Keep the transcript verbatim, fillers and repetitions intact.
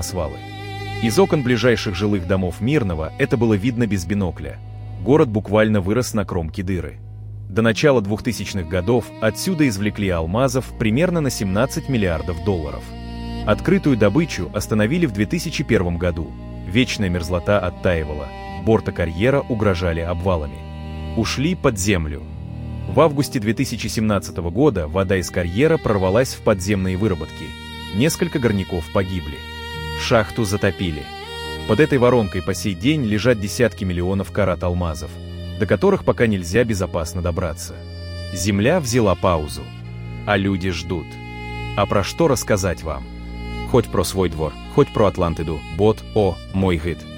самосвалы. Из окон ближайших жилых домов Мирного это было видно без бинокля. Город буквально вырос на кромке дыры. До начала двухтысячных годов отсюда извлекли алмазов примерно на семнадцать миллиардов долларов. Открытую добычу остановили в две тысячи первом году. Вечная мерзлота оттаивала, борта карьера угрожали обвалами. Ушли под землю. В августе две тысячи семнадцатого года вода из карьера прорвалась в подземные выработки. Несколько горняков погибли. Шахту затопили. Под этой воронкой по сей день лежат десятки миллионов карат алмазов, до которых пока нельзя безопасно добраться. Земля взяла паузу, а люди ждут. А про что рассказать вам? Хоть про свой двор, хоть про Атлантиду, бот, о, мой гид.